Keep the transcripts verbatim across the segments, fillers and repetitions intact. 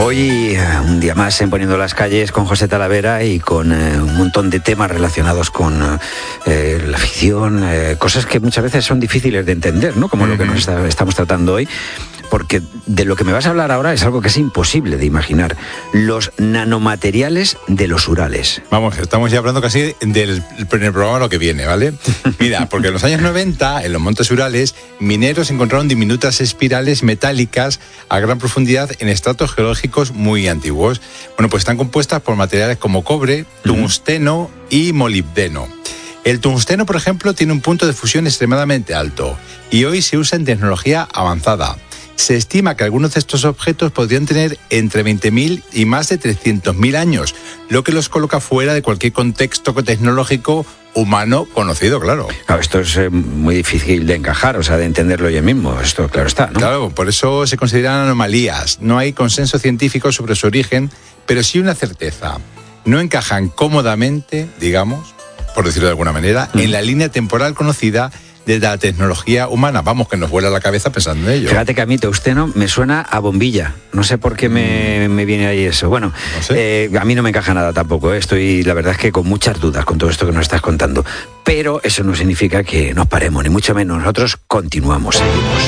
Hoy, un día más en Poniendo las Calles con José Talavera y con eh, un montón de temas relacionados con eh, la ficción, eh, cosas que muchas veces son difíciles de entender, ¿no? Como mm-hmm. lo que nos está, estamos tratando hoy. Porque de lo que me vas a hablar ahora es algo que es imposible de imaginar. Los nanomateriales de los Urales. Vamos, estamos ya hablando casi del primer programa lo que viene, ¿vale? Mira, porque en los años noventa, en los montes Urales, mineros encontraron diminutas espirales metálicas a gran profundidad en estratos geológicos muy antiguos. Bueno, pues están compuestas por materiales como cobre, tungsteno uh-huh. y molibdeno. El tungsteno, por ejemplo, tiene un punto de fusión extremadamente alto y hoy se usa en tecnología avanzada. Se estima que algunos de estos objetos podrían tener entre veinte mil y más de trescientos mil años, lo que los coloca fuera de cualquier contexto tecnológico humano conocido, claro. Claro, esto es eh, muy difícil de encajar, o sea, de entenderlo yo mismo, esto claro está, ¿no? Claro, por eso se consideran anomalías. No hay consenso científico sobre su origen, pero sí una certeza. No encajan cómodamente, digamos, por decirlo de alguna manera, mm. en la línea temporal conocida de la tecnología humana. Vamos, que nos vuela la cabeza pensando en ello. Fíjate que a mí tungsteno me suena a bombilla. No sé por qué me, me viene ahí eso. Bueno, no sé. eh, a mí no me encaja nada tampoco. ¿eh? Estoy, la verdad es que con muchas dudas con todo esto que nos estás contando. Pero eso no significa que nos paremos, ni mucho menos. Nosotros continuamos, seguimos.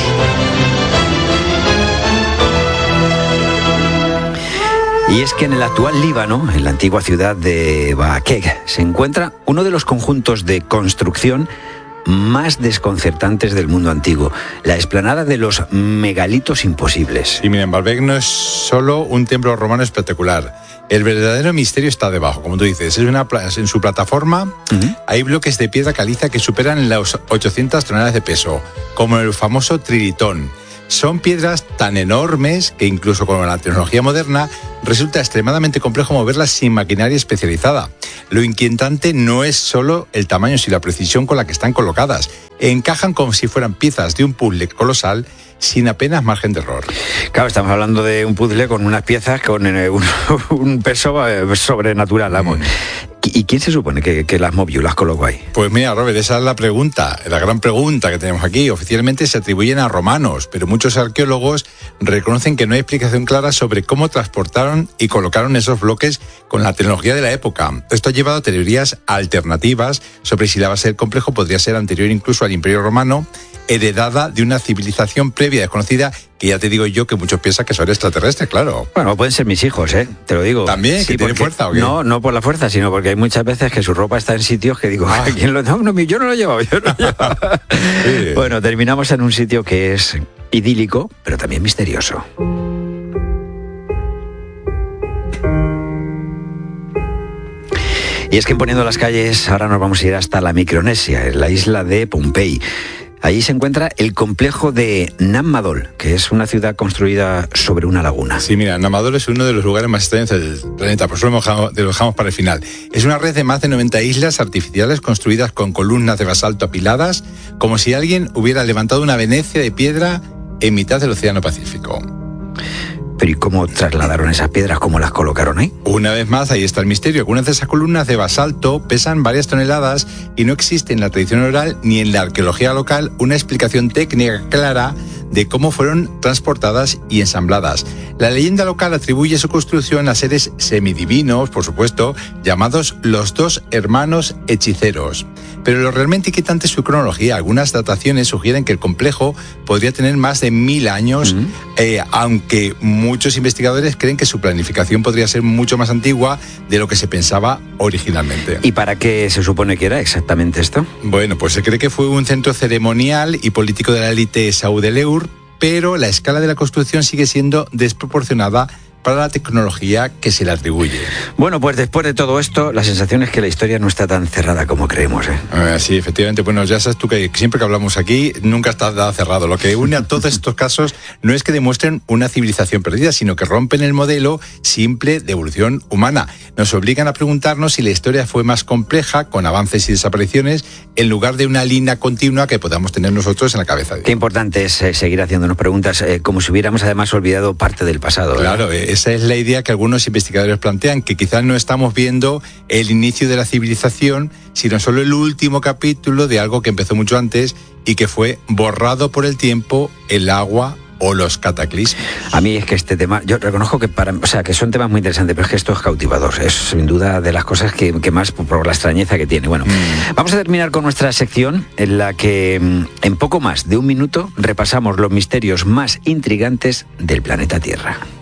Y es que en el actual Líbano, en la antigua ciudad de Baqeq, se encuentra uno de los conjuntos de construcción más desconcertantes del mundo antiguo, la explanada de los megalitos imposibles. Y miren, Baalbek no es solo un templo romano espectacular. El verdadero misterio está debajo, como tú dices. Es una, en su plataforma uh-huh. hay bloques de piedra caliza que superan las ochocientas toneladas de peso, como el famoso trilitón. Son piedras tan enormes que incluso con la tecnología moderna resulta extremadamente complejo moverlas sin maquinaria especializada. Lo inquietante no es solo el tamaño, sino la precisión con la que están colocadas. Encajan como si fueran piezas de un puzzle colosal sin apenas margen de error. Claro, estamos hablando de un puzzle con unas piezas con un, un peso sobrenatural, vamos. Mm. ¿Y quién se supone que, que las movió, las colocó ahí? Pues mira, Robert, esa es la pregunta, la gran pregunta que tenemos aquí. Oficialmente se atribuyen a romanos, pero muchos arqueólogos reconocen que no hay explicación clara sobre cómo transportaron y colocaron esos bloques con la tecnología de la época. Esto ha llevado a teorías alternativas sobre si la base del complejo podría ser anterior incluso al Imperio Romano, heredada de una civilización previa desconocida, que ya te digo yo que muchos piensan que son extraterrestres, claro. Bueno, pueden ser mis hijos, ¿eh? Te lo digo. ¿También? Sí, ¿Que tienen fuerza o qué? No, no por la fuerza, sino porque hay muchas veces que su ropa está en sitios que digo, ah. ¿quién lo no, no, yo no lo he llevado, yo no lo he llevado. Sí. Bueno, terminamos en un sitio que es idílico, pero también misterioso. Y es que en Poniendo las Calles ahora nos vamos a ir hasta la Micronesia, en la isla de Pohnpei. Allí se encuentra el complejo de Nam Madol, que es una ciudad construida sobre una laguna. Sí, mira, Nam Madol es uno de los lugares más extraños del planeta, por eso lo dejamos, lo dejamos para el final. Es una red de más de noventa islas artificiales construidas con columnas de basalto apiladas, como si alguien hubiera levantado una Venecia de piedra en mitad del Océano Pacífico. ¿Pero y cómo trasladaron esas piedras? ¿Cómo las colocaron ahí? Una vez más, ahí está el misterio. Algunas de esas columnas de basalto pesan varias toneladas y no existe en la tradición oral ni en la arqueología local una explicación técnica clara de cómo fueron transportadas y ensambladas. La leyenda local atribuye su construcción a seres semidivinos, por supuesto, llamados los dos hermanos hechiceros. Pero lo realmente inquietante es su cronología. Algunas dataciones sugieren que el complejo podría tener más de mil años, uh-huh. eh, aunque muchos investigadores creen que su planificación podría ser mucho más antigua de lo que se pensaba originalmente. ¿Y para qué se supone que era exactamente esto? Bueno, pues se cree que fue un centro ceremonial y político de la élite saudí-Eur, pero la escala de la construcción sigue siendo desproporcionada para la tecnología que se le atribuye. Bueno, pues después de todo esto, la sensación es que la historia no está tan cerrada como creemos, ¿eh? Eh, sí, efectivamente. Bueno, ya sabes tú que siempre que hablamos aquí, nunca está nada cerrado. Lo que une a todos estos casos no es que demuestren una civilización perdida, sino que rompen el modelo simple de evolución humana. Nos obligan a preguntarnos si la historia fue más compleja, con avances y desapariciones, en lugar de una línea continua que podamos tener nosotros en la cabeza. Qué importante es eh, seguir haciéndonos preguntas, eh, como si hubiéramos además olvidado parte del pasado. Claro, eh, esa es la idea que algunos investigadores plantean, que quizás no estamos viendo el inicio de la civilización, sino solo el último capítulo de algo que empezó mucho antes y que fue borrado por el tiempo, el agua o los cataclismos. A mí es que este tema, yo reconozco que para, o sea, que son temas muy interesantes, pero es que esto es cautivador. Es sin duda de las cosas que, que más, por la extrañeza que tiene. Bueno, mm. vamos a terminar con nuestra sección en la que en poco más de un minuto repasamos los misterios más intrigantes del planeta Tierra.